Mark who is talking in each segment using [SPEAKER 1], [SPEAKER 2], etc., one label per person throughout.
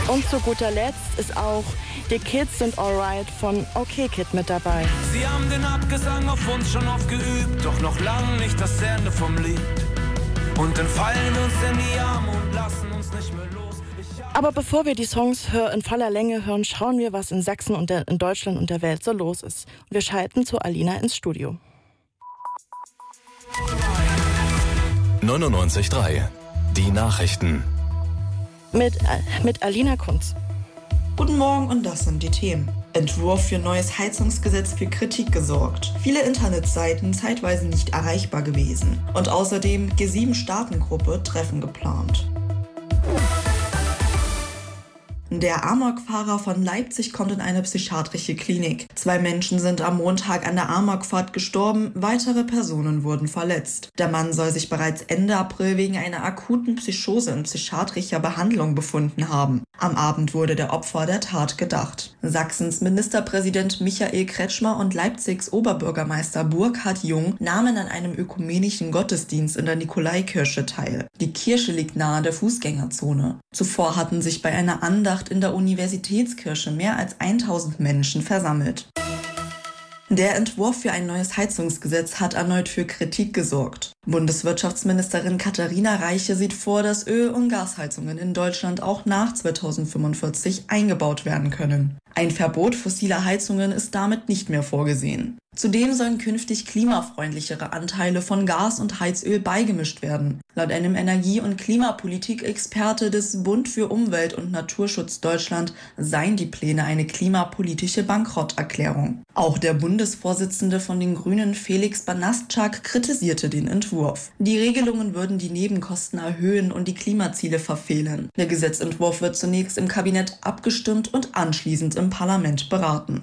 [SPEAKER 1] Und zu guter Letzt ist auch Die Kids sind alright von OK Kid mit dabei.
[SPEAKER 2] Sie haben den Abgesang auf uns schon oft geübt, doch noch lang nicht das Ende vom Lied. Und dann fallen wir uns in die Arme und lassen uns nicht mehr los.
[SPEAKER 1] Aber bevor wir die Songs in voller Länge hören, schauen wir, was in Sachsen und in Deutschland und der Welt so los ist. Und wir schalten zu Alina ins Studio.
[SPEAKER 3] 99.3 Die Nachrichten.
[SPEAKER 1] Mit Alina Kunz.
[SPEAKER 4] Guten Morgen und das sind die Themen. Entwurf für neues Heizungsgesetz für Kritik gesorgt. Viele Internetseiten zeitweise nicht erreichbar gewesen. Und außerdem G7-Staatengruppe Treffen geplant. Der Amokfahrer von Leipzig kommt in eine psychiatrische Klinik. 2 Menschen sind am Montag an der Amokfahrt gestorben, weitere Personen wurden verletzt. Der Mann soll sich bereits Ende April wegen einer akuten Psychose in psychiatrischer Behandlung befunden haben. Am Abend wurde der Opfer der Tat gedacht. Sachsens Ministerpräsident Michael Kretschmer und Leipzigs Oberbürgermeister Burkhard Jung nahmen an einem ökumenischen Gottesdienst in der Nikolaikirche teil. Die Kirche liegt nahe der Fußgängerzone. Zuvor hatten sich bei einer Andacht in der Universitätskirche mehr als 1000 Menschen versammelt. Der Entwurf für ein neues Heizungsgesetz hat erneut für Kritik gesorgt. Bundeswirtschaftsministerin Katharina Reiche sieht vor, dass Öl- und Gasheizungen in Deutschland auch nach 2045 eingebaut werden können. Ein Verbot fossiler Heizungen ist damit nicht mehr vorgesehen. Zudem sollen künftig klimafreundlichere Anteile von Gas und Heizöl beigemischt werden. Laut einem Energie- und Klimapolitik-Experte des Bund für Umwelt und Naturschutz Deutschland seien die Pläne eine klimapolitische Bankrotterklärung. Auch der Bundesvorsitzende von den Grünen, Felix Banastschak, kritisierte den Entwurf. Die Regelungen würden die Nebenkosten erhöhen und die Klimaziele verfehlen. Der Gesetzentwurf wird zunächst im Kabinett abgestimmt und anschließend im Parlament beraten.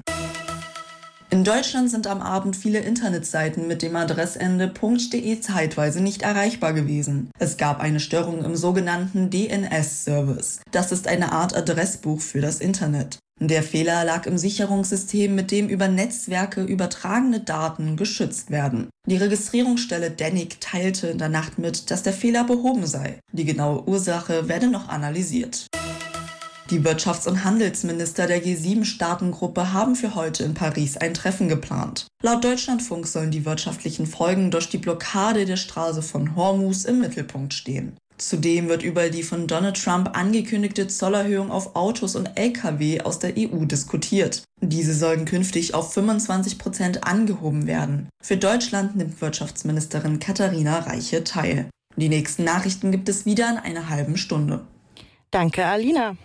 [SPEAKER 4] In Deutschland sind am Abend viele Internetseiten mit dem Adressende .de zeitweise nicht erreichbar gewesen. Es gab eine Störung im sogenannten DNS-Service. Das ist eine Art Adressbuch für das Internet. Der Fehler lag im Sicherungssystem, mit dem über Netzwerke übertragene Daten geschützt werden. Die Registrierungsstelle DENIC teilte in der Nacht mit, dass der Fehler behoben sei. Die genaue Ursache werde noch analysiert. Die Wirtschafts- und Handelsminister der G7-Staatengruppe haben für heute in Paris ein Treffen geplant. Laut Deutschlandfunk sollen die wirtschaftlichen Folgen durch die Blockade der Straße von Hormuz im Mittelpunkt stehen. Zudem wird über die von Donald Trump angekündigte Zollerhöhung auf Autos und Lkw aus der EU diskutiert. Diese sollen künftig auf 25% angehoben werden. Für Deutschland nimmt Wirtschaftsministerin Katharina Reiche teil. Die nächsten Nachrichten gibt es wieder in einer halben Stunde.
[SPEAKER 1] Danke, Alina.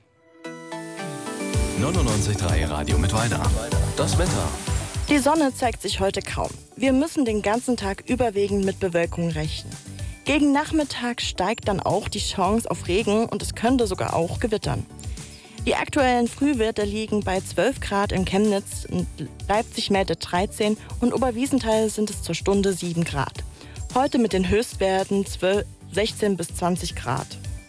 [SPEAKER 3] 99.3 Radio mit Weiter. Das Wetter.
[SPEAKER 1] Die Sonne zeigt sich heute kaum. Wir müssen den ganzen Tag überwiegend mit Bewölkung rechnen. Gegen Nachmittag steigt dann auch die Chance auf Regen und es könnte sogar auch gewittern. Die aktuellen Frühwerte liegen bei 12 Grad in Chemnitz, in Leipzig meldet 13 und Oberwiesenthal sind es zur Stunde 7 Grad. Heute mit den Höchstwerten 16 bis 20 Grad.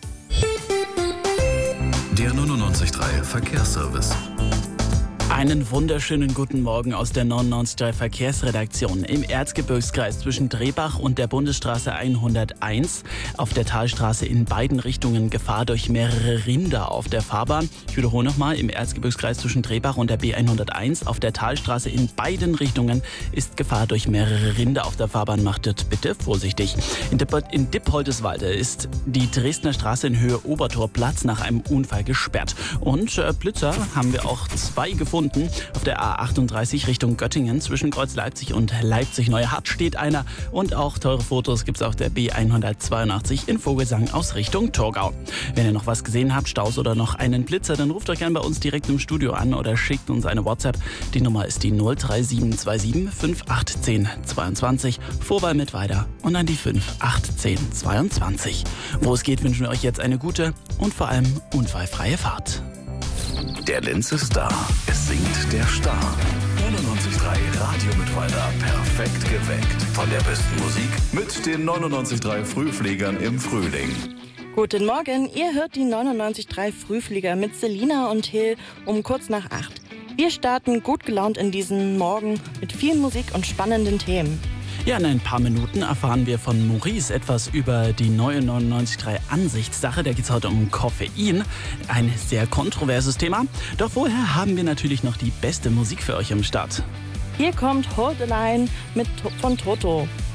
[SPEAKER 3] Der 99.3 Verkehrsservice.
[SPEAKER 5] Einen wunderschönen guten Morgen aus der 99.3 Verkehrsredaktion. Im Erzgebirgskreis zwischen Drehbach und der Bundesstraße 101 auf der Talstraße in beiden Richtungen Gefahr durch mehrere Rinder auf der Fahrbahn. Ich wiederhole nochmal, im Erzgebirgskreis zwischen Drehbach und der B101 auf der Talstraße in beiden Richtungen ist Gefahr durch mehrere Rinder auf der Fahrbahn. Machtet bitte vorsichtig. In Dippoldeswalde ist die Dresdner Straße in Höhe Obertorplatz nach einem Unfall gesperrt. Und Blitzer haben wir auch 2 gefunden. Auf der A38 Richtung Göttingen zwischen Kreuz Leipzig und Leipzig-Neuhardt steht einer. Und auch teure Fotos gibt es auf der B182 in Vogelsang aus Richtung Torgau. Wenn ihr noch was gesehen habt, Staus oder noch einen Blitzer, dann ruft euch gerne bei uns direkt im Studio an oder schickt uns eine WhatsApp. Die Nummer ist die 03727 5810 22, Vorwahl mit weiter und dann die 5810 22. Wo es geht, wünschen wir euch jetzt eine gute und vor allem unfallfreie Fahrt.
[SPEAKER 3] Der Linz ist da. Es singt der Star. 99.3 Radio mit Weiter. Perfekt geweckt. Von der besten Musik mit den 99.3 Frühfliegern im Frühling.
[SPEAKER 1] Guten Morgen, ihr hört die 99.3 Frühflieger mit Selina und Hill um kurz nach 8. Wir starten gut gelaunt in diesen Morgen mit viel Musik und spannenden Themen.
[SPEAKER 5] Ja, in ein paar Minuten erfahren wir von Maurice etwas über die neue 99.3 Ansichtssache. Da geht es heute um Koffein. Ein sehr kontroverses Thema. Doch vorher haben wir natürlich noch die beste Musik für euch am Start.
[SPEAKER 1] Hier kommt Hold the Line von Toto.